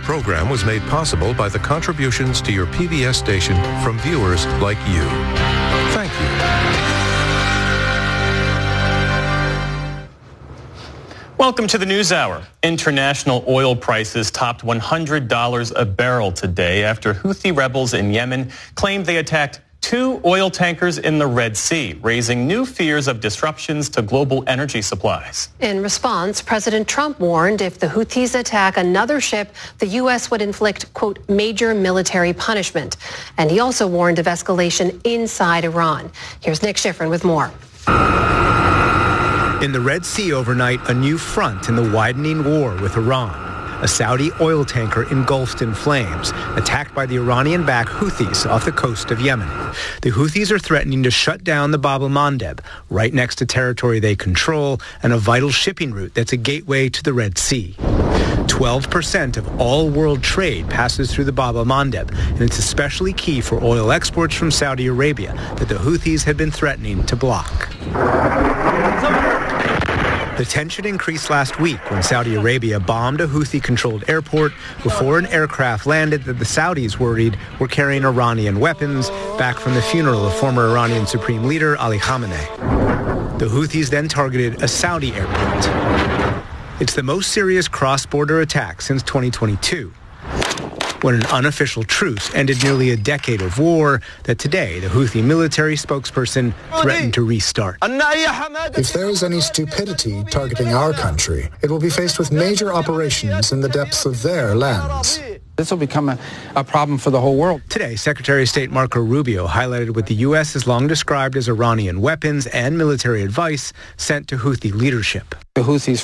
program was made possible by the contributions to your PBS station from viewers like you. Thank you. Welcome to the NewsHour. International oil prices topped $100 a barrel today after Houthi rebels in Yemen claimed they attacked 2 oil tankers in the Red Sea, raising new fears of disruptions to global energy supplies. In response, President Trump warned if the Houthis attack another ship, the U.S. would inflict, quote, major military punishment. And he also warned of escalation inside Iran. Here's Nick Schifrin with more. In the Red Sea overnight, a new front in the widening war with Iran. A Saudi oil tanker engulfed in flames, attacked by the Iranian-backed Houthis off the coast of Yemen. The Houthis are threatening to shut down the Bab el-Mandeb, right next to territory they control, and a vital shipping route that's a gateway to the Red Sea. 12% of all world trade passes through the Bab el-Mandeb, and it's especially key for oil exports from Saudi Arabia that the Houthis had been threatening to block. The tension increased last week when Saudi Arabia bombed a Houthi-controlled airport before an aircraft landed that the Saudis worried were carrying Iranian weapons back from the funeral of former Iranian Supreme Leader Ali Khamenei. The Houthis then targeted a Saudi airport. It's the most serious cross-border attack since 2022, when an unofficial truce ended nearly a decade of war that today the Houthi military spokesperson threatened to restart. If there is any stupidity targeting our country, it will be faced with major operations in the depths of their lands. This will become a problem for the whole world. Today, Secretary of State Marco Rubio highlighted what the U.S. has long described as Iranian weapons and military advice sent to Houthi leadership. The Houthis